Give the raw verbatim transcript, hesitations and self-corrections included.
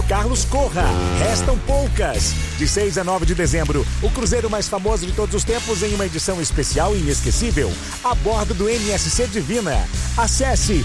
Carlos, corra! Restam poucas! De seis a nove de dezembro, o cruzeiro mais famoso de todos os tempos em uma edição especial e inesquecível, a bordo do M S C Divina. Acesse